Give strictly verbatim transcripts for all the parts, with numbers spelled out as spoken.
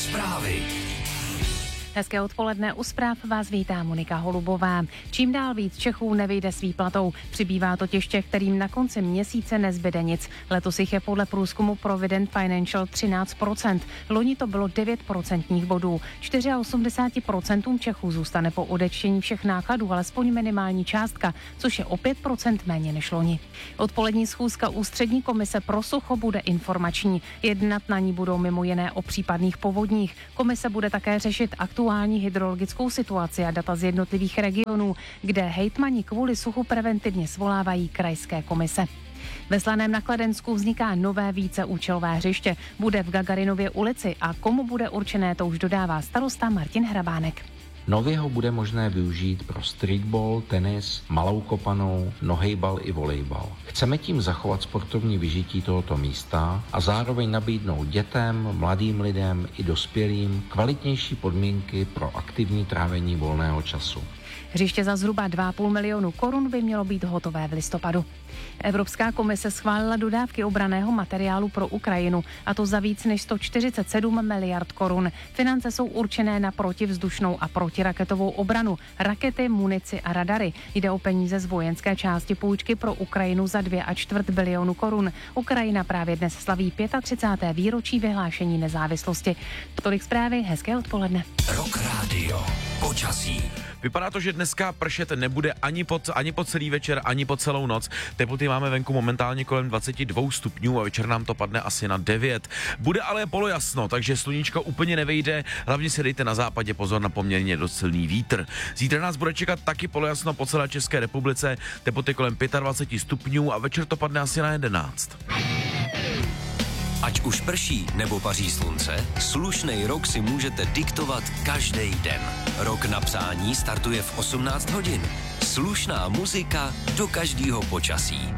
Zprávy. Hezké odpoledne, u zpráv vás vítá Monika Holubová. Čím dál víc Čechů nevyjde s výplatou. Přibývá totiž těch, kterým na konci měsíce nezbyde nic. Letos jich je podle průzkumu Provident Financial třináct procent. Loni to bylo devět procentních bodů. osmdesát čtyři procent Čechů zůstane po odečtení všech nákladů alespoň minimální částka, což je o pět procent méně než loni. Odpolední schůzka Ústřední komise pro sucho bude informační. Jednat na ní budou mimo jiné o případných povodních. Komise bude také řešit aktuální hydrologickou situaci a data z jednotlivých regionů, kde hejtmani kvůli suchu preventivně svolávají krajské komise. Ve Slaném na Kladensku vzniká nové víceúčelové hřiště. Bude v Gagarinově ulici a komu bude určené, to už dodává starosta Martin Hrabánek. Nově ho bude možné využít pro streetball, tenis, malou kopanou, nohejbal i volejbal. Chceme tím zachovat sportovní vyžití tohoto místa a zároveň nabídnout dětem, mladým lidem i dospělým kvalitnější podmínky pro aktivní trávení volného času. Hřiště za zhruba dva a půl milionu korun by mělo být hotové v listopadu. Evropská komise schválila dodávky obranného materiálu pro Ukrajinu, a to za víc než sto čtyřicet sedm miliard korun. Finance jsou určené na protivzdušnou a protiraketovou obranu, rakety, munici a radary. Jde o peníze z vojenské části půjčky pro Ukrajinu za dvě a čtvrt bilionu korun. Ukrajina právě dnes slaví třicáté páté výročí vyhlášení nezávislosti. Tolik zprávy, hezké odpoledne. Rock Radio. Počasí. Vypadá to, že dneska pršet nebude ani po, ani po celý večer, ani po celou noc. Teploty máme venku momentálně kolem dvacet dva stupňů a večer nám to padne asi na devět. Bude ale polojasno, takže sluníčko úplně nevejde. Hlavně si dejte na západě pozor na poměrně dost silný vítr. Zítra nás bude čekat taky polojasno po celé České republice. Teploty kolem dvacet pět stupňů a večer to padne asi na jedenáct. Ať už prší nebo paří slunce, slušnej rok si můžete diktovat každý den. Rok na psání startuje v osmnáct hodin. Slušná muzika do každého počasí.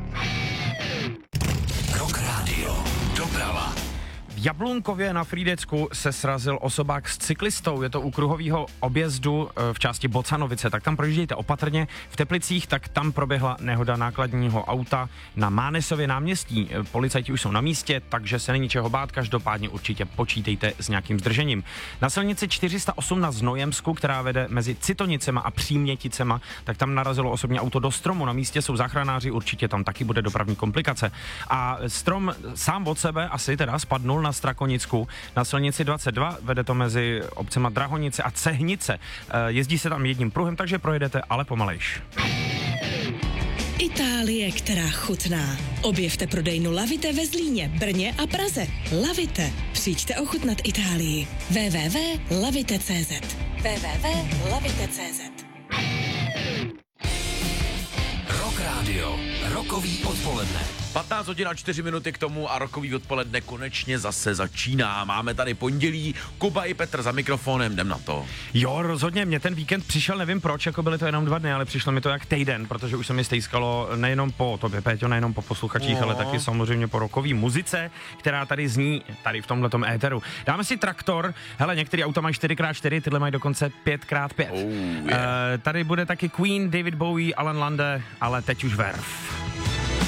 Rock Radio. Doprava. V Jablunkově na Frýdecku se srazil osobák s cyklistou, je to u kruhového objezdu v části Bocanovice, tak tam projíždějte opatrně. V Teplicích, tak tam proběhla nehoda nákladního auta na Mánesově náměstí. Policajti už jsou na místě, takže se není čeho bát, každopádně určitě počítejte s nějakým zdržením. Na silnici čtyři sta osm na Znojemsku, která vede mezi Citonicema a Příměticema, tak tam narazilo osobní auto do stromu, na místě jsou záchranáři, určitě tam taky bude dopravní komplikace. A strom sám od sebe asi teda spadnul na Strakonicku. Na silnici dvacet dva vede to mezi obcema Drahonice a Cehnice. Jezdí se tam jedním pruhem, takže projedete, ale pomalejš. Itálie, která chutná. Objevte prodejnu Lavite ve Zlíně, Brně a Praze. Lavite. Přijďte ochutnat Itálii. w w w tečka lavite tečka cé zet w w w tečka lavite tečka cé zet Rock Radio. Rokový odpoledne. patnáct hodin a čtyři minuty k tomu a rokový odpoledne konečně zase začíná. Máme tady pondělí, Kuba i Petr za mikrofonem, jdem na to. Jo, rozhodně, mě ten víkend přišel, nevím proč, jako byly to jenom dva dny, ale přišlo mi to jak týden, protože už se mi stejskalo nejenom po tobě, Péťo, nejenom po posluchačích, no. ale taky samozřejmě po rokový muzice, která tady zní, tady v tomhletom éteru. Dáme si Traktor, hele, některé auta mají čtyři krát čtyři, tyhle mají dokonce pět krát pět. Oh, yeah. e, tady bude taky Queen, David Bowie, Alan Lande, ale teď už Verve.